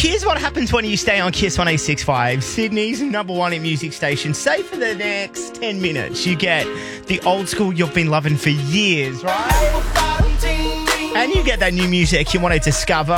Here's what happens when you stay on Kiss 106.5, Sydney's number one hit music station. Say for the next 10 minutes, you get the old school you've been loving for years, right? And you get that new music you want to discover.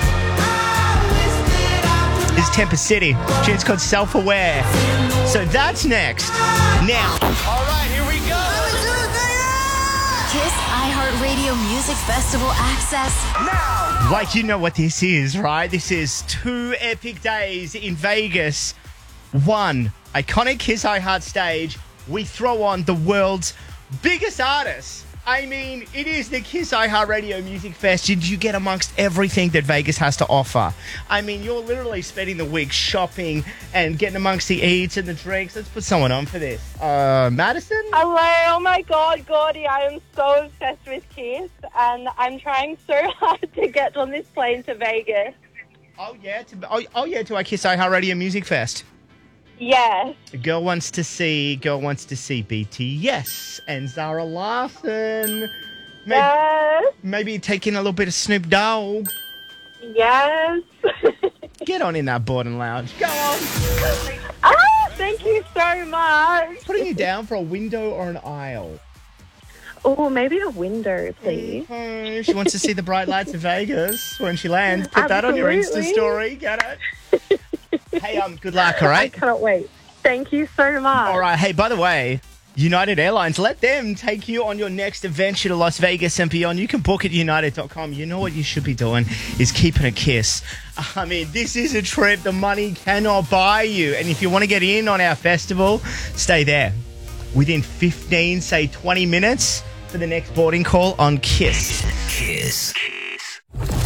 It's Temper City. Tune's called Self-Aware. So that's next. Now. All right, here we go. Kiss iHeartRadio Music Festival access now. Like, you know what this is, right? This is 2 epic days in Vegas. 1 iconic Kiss iHeart stage. We throw on the world's biggest artists. I mean, it is the Kiss iHeartRadio Music Fest. You get amongst everything that Vegas has to offer. I mean, you're literally spending the week shopping and getting amongst the eats and the drinks. Let's put someone on for this. Madison? Hello, oh my God, Gordy, I am so obsessed with Kiss and I'm trying so hard to get on this plane to Vegas. Oh, yeah, to our Kiss iHeartRadio Music Fest. Yes. The girl wants to see BTS and Zara Larsson. Maybe taking a little bit of Snoop Dogg. Yes. Get on in that boarding lounge. Go on. Thank you so much. Putting you down for a window or an aisle? Oh, maybe a window, please. She wants to see the bright lights of Vegas when she lands. Put that on your Insta story. Get it? Hey, good luck, all right? I can't wait. Thank you so much. All right. Hey, by the way, United Airlines, let them take you on your next adventure to Las Vegas and beyond. You can book at united.com. You know what you should be doing is keeping a kiss. I mean, this is a trip the money cannot buy you. And if you want to get in on our festival, stay there. Within 15, say 20 minutes for the next boarding call on Kiss. Kiss.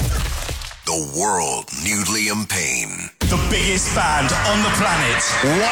The world knew Liam Payne. The biggest band on the planet.